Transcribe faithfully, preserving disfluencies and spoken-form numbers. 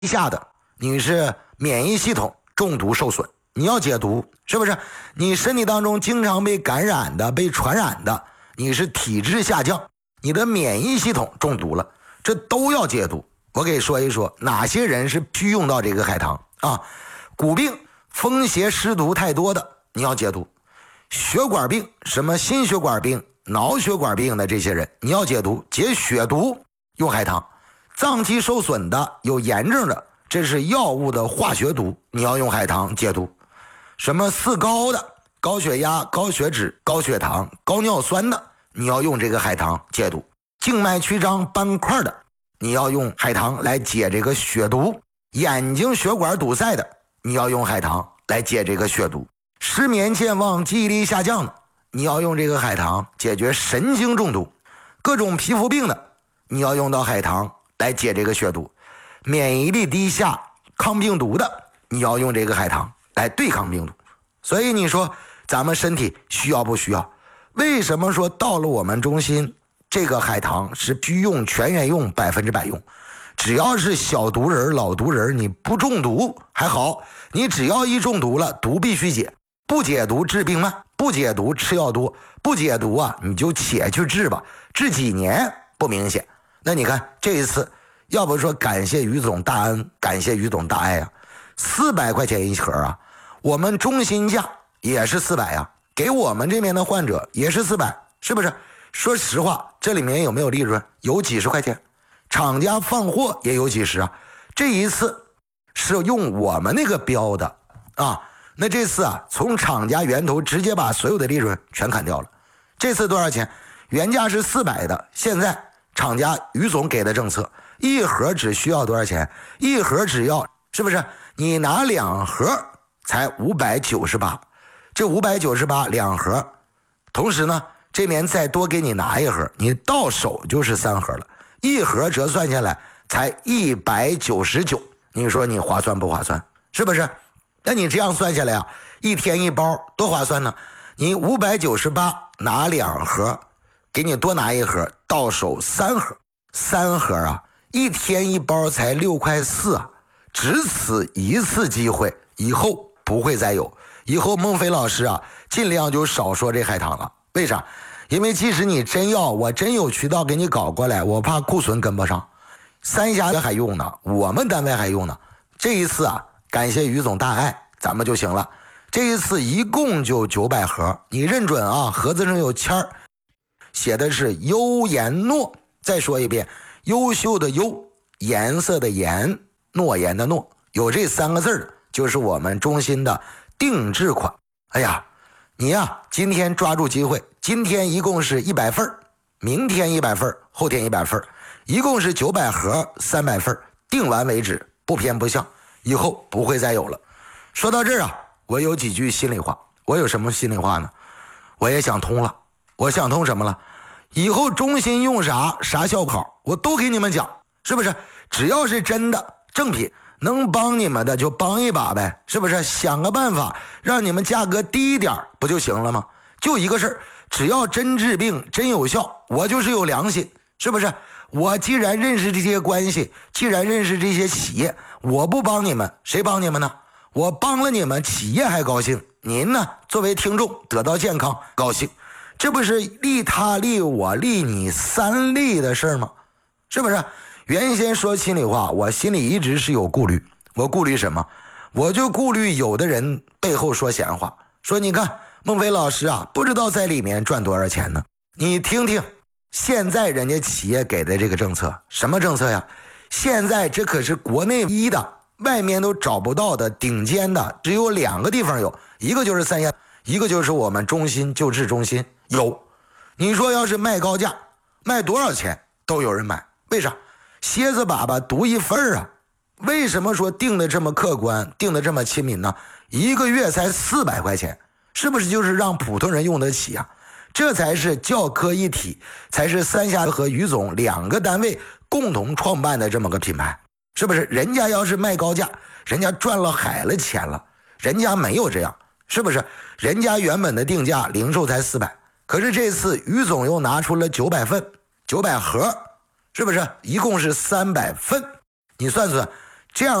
下的，你是免疫系统中毒受损，你要解毒，是不是？你身体当中经常被感染的、被传染的，你是体质下降，你的免疫系统中毒了，这都要解毒。我给说一说哪些人是需用到这个海棠啊？骨病、风邪湿毒太多的，你要解毒；血管病，什么心血管病、脑血管病的这些人，你要解毒，解血毒用海棠；脏器受损的、有炎症的，这是药物的化学毒，你要用海棠解毒；什么四高的，高血压、高血脂、高血糖、高尿酸的，你要用这个海棠解毒；静脉曲张斑块的，你要用海棠来解这个血毒；眼睛血管堵塞的，你要用海棠来解这个血毒；失眠健忘、记忆力下降的，你要用这个海棠解决神经中毒；各种皮肤病的，你要用到海棠来解这个血毒；免疫力低下、抗病毒的，你要用这个海棠来对抗病毒。所以你说咱们身体需要不需要？为什么说到了我们中心，这个海棠是需用、全员用、百分之百用？只要是小毒人、老毒人，你不中毒还好，你只要一中毒了，毒必须解，不解毒治病慢，不解毒吃药多，不解毒啊，你就且去治吧，治几年不明显。那你看这一次，要不说感谢于总大恩，感谢于总大爱啊，四百块钱一盒啊，我们中心价也是四百啊，给我们这边的患者也是四百，是不是？说实话，这里面有没有利润？有几十块钱，厂家放货也有几十啊。这一次是用我们那个标的啊，那这次啊，从厂家源头直接把所有的利润全砍掉了。这次多少钱？原价是四百的，现在厂家于总给的政策，一盒只需要多少钱？一盒只要，是不是？你拿两盒才五百九十八，这五百九十八两盒，同时呢，这边再多给你拿一盒，你到手就是三盒了，一盒折算下来才一百九十九，你说你划算不划算？是不是？那你这样算下来啊，一天一包多划算呢？你五百九十八拿两盒，给你多拿一盒，到手三盒，三盒啊，一天一包才六块四啊，只此一次机会，以后不会再有。以后孟非老师啊，尽量就少说这海棠了。为啥？因为即使你真要，我真有渠道给你搞过来，我怕库存跟不上。三峡还用呢，我们单位还用呢。这一次啊，感谢于总大爱，咱们就行了。这一次一共就九百盒，你认准啊，盒子上有签儿，写的是优颜诺。再说一遍，优秀的优，颜色的颜，诺言的诺，有这三个字的，就是我们中心的定制款。哎呀，你呀、啊，今天抓住机会，今天一共是一百份，明天一百份，后天一百份，一共是九百盒，三百份，定完为止，不偏不向，以后不会再有了。说到这儿啊，我有几句心里话。我有什么心里话呢？我也想通了。我想通什么了？以后中心用啥啥效果好，我都给你们讲，是不是？只要是真的正品，能帮你们的就帮一把呗，是不是？想个办法让你们价格低一点不就行了吗？就一个事儿，只要真治病真有效，我就是有良心，是不是？我既然认识这些关系，既然认识这些企业，我不帮你们谁帮你们呢？我帮了你们，企业还高兴，您呢作为听众得到健康高兴，这不是利他利我利你三利的事吗？是不是？原先说心里话，我心里一直是有顾虑。我顾虑什么？我就顾虑有的人背后说闲话，说你看孟非老师啊，不知道在里面赚多少钱呢。你听听现在人家企业给的这个政策，什么政策呀？现在这可是国内一的，外面都找不到的顶尖的，只有两个地方有，一个就是三峡，一个就是我们中心救治中心有。你说要是卖高价，卖多少钱都有人买，为啥？蝎子粑粑独一份啊！为什么说定的这么客观，定的这么亲民呢？一个月才四百块钱，是不是就是让普通人用得起啊？这才是教科一体，才是三峡和于总两个单位共同创办的这么个品牌，是不是？人家要是卖高价，人家赚了海了钱了，人家没有这样，是不是？人家原本的定价零售才四百，可是这次于总又拿出了九百份，九百盒，是不是？一共是三百份，你算算， 这样